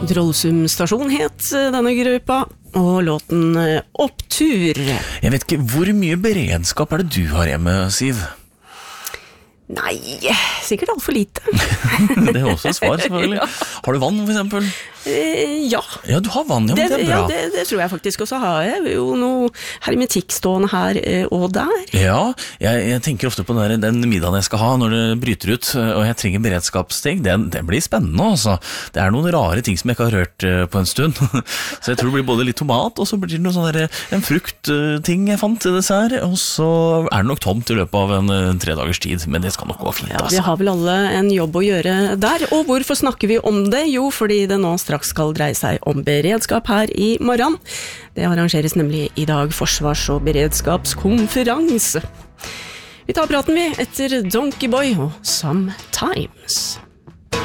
Trollsum stasjon het denne gruppa, og låten Opptur. Jeg vet ikke, hvor mye beredskap er det du har hjemme, Siv? Nei, sikkert alt for lite. Det er også et svar, selvfølgelig. Ja. Har du vann, for eksempel? Ja. Ja, du har vann, ja, men det er bra. Ja, det tror jeg faktisk. Og så har jeg jo noe hermetikk stående her og der. Ja, jeg tenker ofte på den middagen jeg skal ha når det bryter ut, og jeg trenger beredskapsting. Det blir spennende, altså. Det er noen rare ting som jeg ikke har rørt på en stund. Så jeg tror det blir både litt tomat, og så blir det noe sånn en fruktting jeg fant til dessert, og så er det nok tomt i løpet av en 3 dagers tid, men det skal nok gå fint, altså. Vi har vel alle en jobb å gjøre der, og hvorfor snakker vi om det? Jo, fordi det nå straks skal dreie seg om beredskap her i morgen. Det arrangeres nemlig i dag forsvars- og beredskapskonferanse. Vi tar praten vi etter Donkey Boy og Sometimes.